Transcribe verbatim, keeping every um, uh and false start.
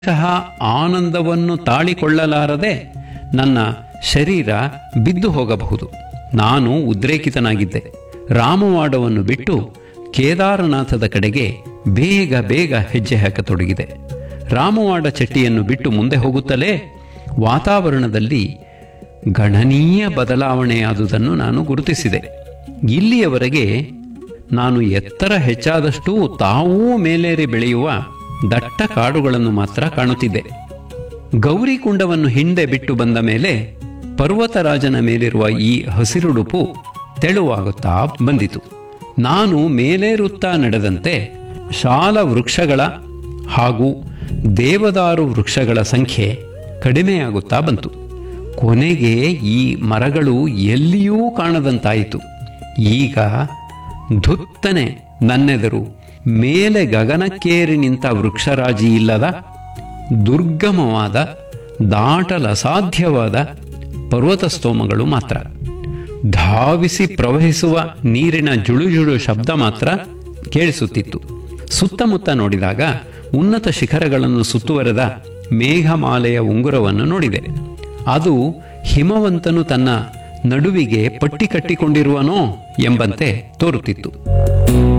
ಇಂತಹ ಆನಂದವನ್ನು ತಾಳಿಕೊಳ್ಳಲಾರದೆ ನನ್ನ ಶರೀರ ಬಿದ್ದು ಹೋಗಬಹುದು. ನಾನು ಉದ್ರೇಕಿತನಾಗಿದ್ದೆ. ರಾಮವಾಡವನ್ನು ಬಿಟ್ಟು ಕೇದಾರನಾಥದ ಕಡೆಗೆ ಬೇಗ ಬೇಗ ಹೆಜ್ಜೆ ಹಾಕತೊಡಗಿದೆ. ರಾಮವಾಡ ಚಟ್ಟಿಯನ್ನು ಬಿಟ್ಟು ಮುಂದೆ ಹೋಗುತ್ತಲೇ ವಾತಾವರಣದಲ್ಲಿ ಗಣನೀಯ ಬದಲಾವಣೆಯಾದುದನ್ನು ನಾನು ಗುರುತಿಸಿದೆ. ಇಲ್ಲಿಯವರೆಗೆ ನಾನು ಎತ್ತರ ಹೆಚ್ಚಾದಷ್ಟೂ ತಾವೂ ಮೇಲೇರಿ ಬೆಳೆಯುವ ದಟ್ಟ ಕಾಡುಗಳನ್ನು ಮಾತ್ರ ಕಾಣುತ್ತಿದ್ದೆ. ಗೌರಿಕುಂಡವನ್ನು ಹಿಂದೆ ಬಿಟ್ಟು ಬಂದ ಮೇಲೆ ಪರ್ವತರಾಜನ ಮೇಲಿರುವ ಈ ಹಸಿರುಡುಪು ತೆಳುವಾಗುತ್ತಾ ಬಂದಿತು. ನಾನು ಮೇಲೇರುತ್ತಾ ನಡೆದಂತೆ ಶಾಲ ವೃಕ್ಷಗಳ ಹಾಗೂ ದೇವದಾರು ವೃಕ್ಷಗಳ ಸಂಖ್ಯೆ ಕಡಿಮೆಯಾಗುತ್ತಾ ಬಂತು. ಕೊನೆಗೆ ಈ ಮರಗಳು ಎಲ್ಲಿಯೂ ಕಾಣದಂತಾಯಿತು. ಈಗ ಧುತ್ತನೆ ನನ್ನೆದರು ಮೇಲೆ ಗಗನಕ್ಕೇರಿ ನಿಂತ ವೃಕ್ಷರಾಜಿ ಇಲ್ಲದ ದುರ್ಗಮವಾದ ದಾಟಲಸಾಧ್ಯವಾದ ಪರ್ವತಸ್ತೋಮಗಳು ಮಾತ್ರ. ಧಾವಿಸಿ ಪ್ರವಹಿಸುವ ನೀರಿನ ಜುಳುಜುಳು ಶಬ್ದ ಮಾತ್ರ ಕೇಳಿಸುತ್ತಿತ್ತು. ಸುತ್ತಮುತ್ತ ನೋಡಿದಾಗ ಉನ್ನತ ಶಿಖರಗಳನ್ನು ಸುತ್ತುವರೆದ ಮೇಘಮಾಲೆಯ ಉಂಗುರವನ್ನು ನೋಡಿದೆ. ಅದು ಹಿಮವಂತನು ತನ್ನ ನಡುವಿಗೆ ಪಟ್ಟಿ ಕಟ್ಟಿಕೊಂಡಿರುವನೋ ಎಂಬಂತೆ ತೋರುತ್ತಿತ್ತು.